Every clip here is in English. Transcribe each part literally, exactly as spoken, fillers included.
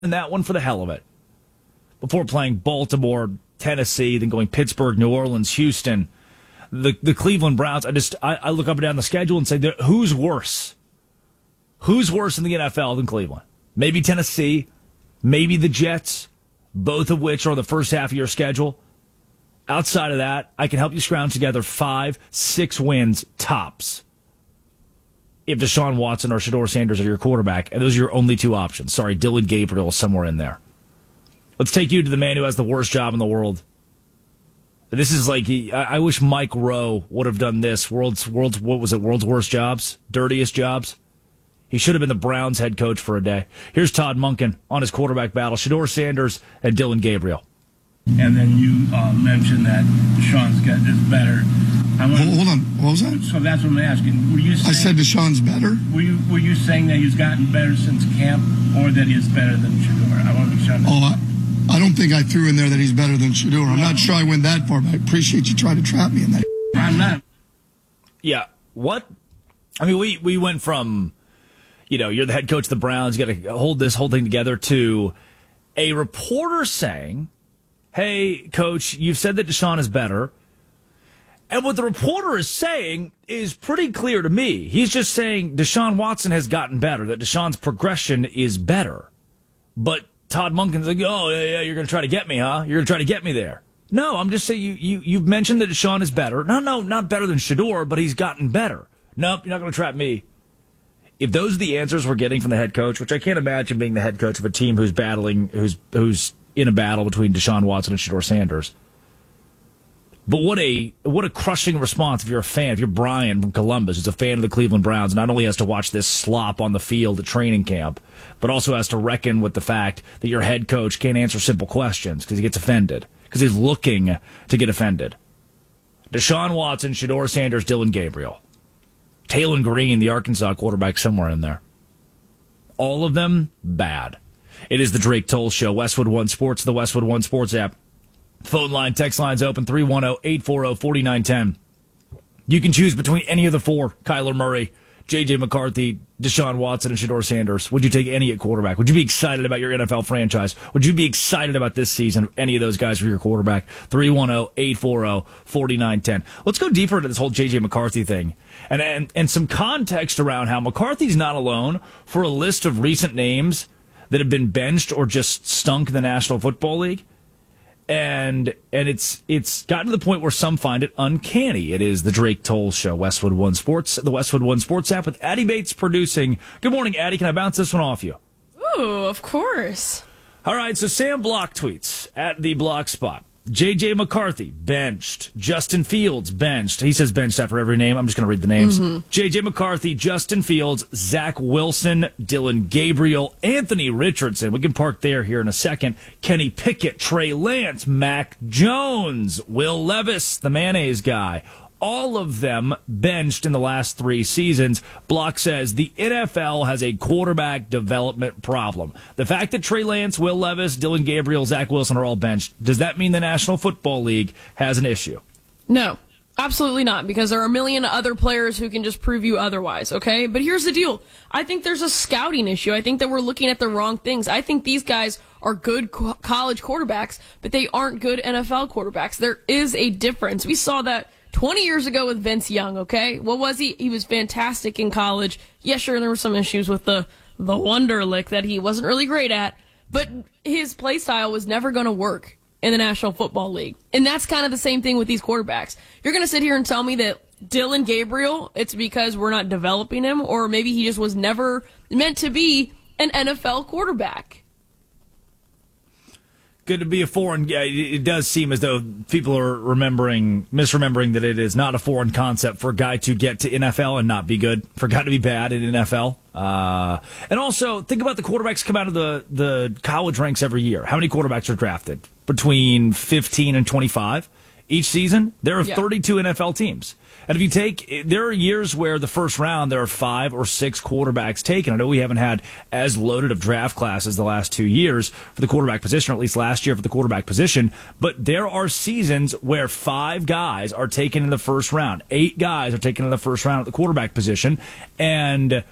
in that one for the hell of it. Before playing Baltimore, Tennessee, then going Pittsburgh, New Orleans, Houston, the the Cleveland Browns. I just I, I look up and down the schedule and say, who's worse? Who's worse in the N F L than Cleveland? Maybe Tennessee, maybe the Jets, both of which are the first half of your schedule. Outside of that, I can help you scrounge together five, six wins tops if Deshaun Watson or Shedeur Sanders are your quarterback, and those are your only two options. Sorry, Dylan Gabriel is somewhere in there. Let's take you to the man who has the worst job in the world. This is like, I, I wish Mike Rowe would have done this. World's, world's, what was it? World's worst jobs? Dirtiest jobs? He should have been the Browns head coach for a day. Here's Todd Monken on his quarterback battle. Shedeur Sanders and Dylan Gabriel. And then you uh, mentioned that Deshaun's got is better. I hold, hold on, what was that? So that's what I'm asking. Were you saying, I said Deshaun's better? Were you were you saying that he's gotten better since camp, or that he's better than Shedeur? I want to be sure. Oh, I, I don't think I threw in there that he's better than Shedeur. I'm no. not sure I went that far, but I appreciate you trying to trap me in that. I'm not. Yeah, what? I mean, we, we went from, you know, you're the head coach of the Browns, you got to hold this whole thing together, to a reporter saying, hey, coach, you've said that Deshaun is better. And what the reporter is saying is pretty clear to me. He's just saying Deshaun Watson has gotten better, that Deshaun's progression is better. But Todd Monken's like, oh, yeah, yeah, you're going to try to get me, huh? You're going to try to get me there. No, I'm just saying you, you, you've mentioned that Deshaun is better. No, no, not better than Shedeur, but he's gotten better. Nope, you're not going to trap me. If those are the answers we're getting from the head coach, which I can't imagine being the head coach of a team who's battling, who's who's in a battle between Deshaun Watson and Shedeur Sanders. But what a what a crushing response if you're a fan, if you're Brian from Columbus, who's a fan of the Cleveland Browns, not only has to watch this slop on the field at training camp, but also has to reckon with the fact that your head coach can't answer simple questions because he gets offended, because he's looking to get offended. Deshaun Watson, Shedeur Sanders, Dylan Gabriel. Taylon Green, the Arkansas quarterback, somewhere in there. All of them bad. It is the Drake Toll Show, Westwood One Sports, the Westwood One Sports app. Phone line, text lines open, three one zero, eight four zero, four nine one zero. You can choose between any of the four, Kyler Murray, J J McCarthy, Deshaun Watson, and Shedeur Sanders. Would you take any at quarterback? Would you be excited about your N F L franchise? Would you be excited about this season if any of those guys were your quarterback? three one zero, eight four zero, four nine one zero. Let's go deeper into this whole J J McCarthy thing. And, and, and some context around how McCarthy's not alone for a list of recent names that have been benched or just stunk in the National Football League. And and it's it's gotten to the point where some find it uncanny. It is the Drake Toll Show, Westwood One Sports, the Westwood One Sports app with Addie Bates producing. Good morning, Addie. Can I bounce this one off you? Ooh, of course. All right, so Sam Block tweets at the Block Spot. J J McCarthy, benched. Justin Fields, benched. He says benched after every name. I'm just going to read the names. Mm-hmm. J J McCarthy, Justin Fields, Zach Wilson, Dylan Gabriel, Anthony Richardson. We can park there here in a second. Kenny Pickett, Trey Lance, Mac Jones, Will Levis, the mayonnaise guy. All of them benched in the last three seasons. Block says the N F L has a quarterback development problem. The fact that Trey Lance, Will Levis, Dylan Gabriel, Zach Wilson are all benched, does that mean the National Football League has an issue? No, absolutely not, because there are a million other players who can just prove you otherwise, okay? But here's the deal. I think there's a scouting issue. I think that we're looking at the wrong things. I think these guys are good co- college quarterbacks, but they aren't good N F L quarterbacks. There is a difference. We saw that twenty years ago with Vince Young, okay? What was he? He was fantastic in college. Yeah, sure, there were some issues with the, the Wonderlic that he wasn't really great at, but his play style was never going to work in the National Football League. And that's kind of the same thing with these quarterbacks. You're going to sit here and tell me that Dylan Gabriel, it's because we're not developing him, or maybe he just was never meant to be an N F L quarterback. Good to be a foreign. Yeah, it does seem as though people are remembering, misremembering that it is not a foreign concept for a guy to get to N F L and not be good, for a guy to be bad in N F L. Uh, and also, think about the quarterbacks come out of the, the college ranks every year. How many quarterbacks are drafted? Between fifteen and twenty-five each season? There are yeah. thirty-two N F L teams. And if you take, there are years where the first round, there are five or six quarterbacks taken. I know we haven't had as loaded of draft classes the last two years for the quarterback position, or at least last year for the quarterback position. But there are seasons where five guys are taken in the first round. Eight guys are taken in the first round at the quarterback position. And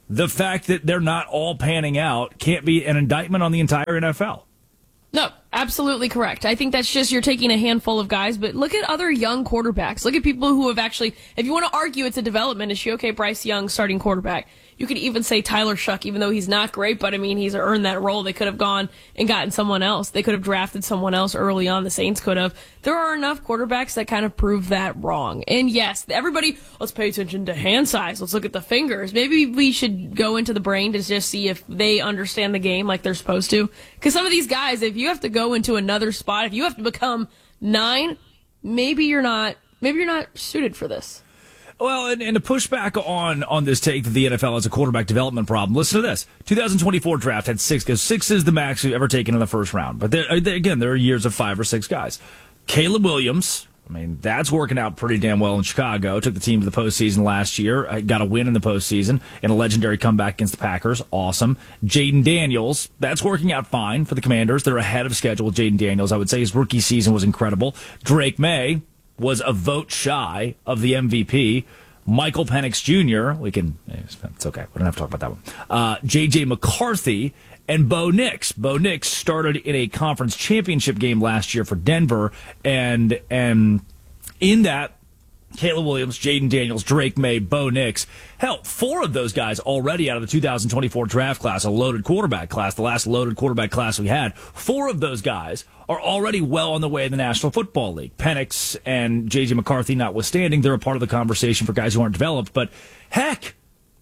the fact that they're not all panning out can't be an indictment on the entire N F L. No, absolutely correct. I think that's just you're taking a handful of guys, but look at other young quarterbacks. Look at people who have actually, if you want to argue it's a development issue, okay, Bryce Young, starting quarterback. You could even say Tyler Shuck, even though he's not great, but I mean, he's earned that role. They could have gone and gotten someone else. They could have drafted someone else early on. The Saints could have. There are enough quarterbacks that kind of prove that wrong. And yes, everybody, let's pay attention to hand size. Let's look at the fingers. Maybe we should go into the brain to just see if they understand the game like they're supposed to. Because some of these guys, if you have to go into another spot, if you have to become nine, maybe you're not, maybe you're not suited for this. Well, and, and to push back on, on this take that the N F L has a quarterback development problem, listen to this. twenty twenty-four draft had six, because six is the max we've ever taken in the first round. But there, again, there are years of five or six guys. Caleb Williams, I mean, that's working out pretty damn well in Chicago. Took the team to the postseason last year. Got a win in the postseason and a legendary comeback against the Packers. Awesome. Jaden Daniels, that's working out fine for the Commanders. They're ahead of schedule with Jaden Daniels. I would say his rookie season was incredible. Drake May was a vote shy of the M V P. Michael Penix Junior, we can, it's okay, we don't have to talk about that one. Uh, J J McCarthy and Bo Nix. Bo Nix started in a conference championship game last year for Denver, and and in that, Caleb Williams, Jaden Daniels, Drake May, Bo Nix. Hell, four of those guys already out of the two thousand twenty-four draft class, a loaded quarterback class, the last loaded quarterback class we had. Four of those guys are already well on the way in the National Football League. Penix and J J McCarthy notwithstanding, they're a part of the conversation for guys who aren't developed. But heck,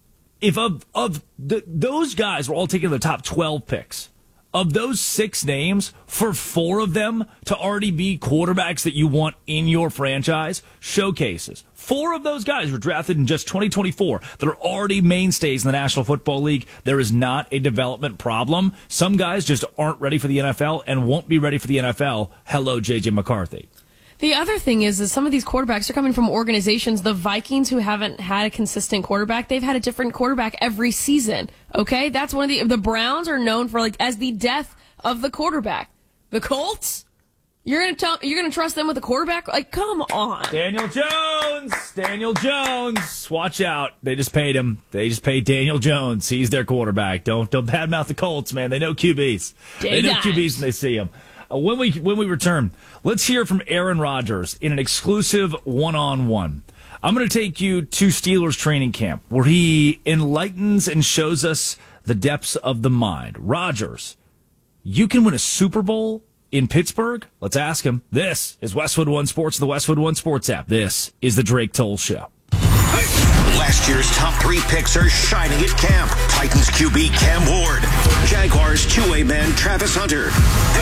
if of of the, those guys were all taken in the top twelve picks, of those six names, for four of them to already be quarterbacks that you want in your franchise, showcases. Four of those guys were drafted in just twenty twenty-four that are already mainstays in the National Football League. There is not a development problem. Some guys just aren't ready for the N F L and won't be ready for the N F L. Hello, J J McCarthy. The other thing is that some of these quarterbacks are coming from organizations. The Vikings, who haven't had a consistent quarterback, they've had a different quarterback every season. Okay, that's one of the the Browns are known for like as the death of the quarterback. The Colts, you're gonna tell you're gonna trust them with a quarterback? Like, come on, Daniel Jones, Daniel Jones, watch out! They just paid him. They just paid Daniel Jones. He's their quarterback. Don't don't badmouth the Colts, man. They know Q Bs. They know Q Bs when they see them. Uh, when we when we return, let's hear from Aaron Rodgers in an exclusive one-on-one. I'm going to take you to Steelers training camp, where he enlightens and shows us the depths of the mind. Rodgers, you can win a Super Bowl in Pittsburgh? Let's ask him. This is Westwood One Sports, the Westwood One Sports app. This is the Drake Toll Show. Last year's top three picks are shining at camp. Titans Q B Cam Ward, Jaguars two-way man Travis Hunter,